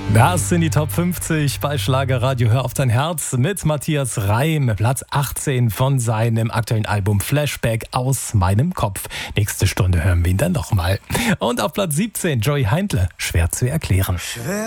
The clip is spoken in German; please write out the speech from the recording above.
Das sind die Top 50 bei Schlagerradio Hör auf dein Herz mit Matthias Reim, Platz 18 von seinem aktuellen Album Flashback aus meinem Kopf. Nächste Stunde hören wir ihn dann nochmal. Und auf Platz 17 Joey Heindle, schwer zu erklären.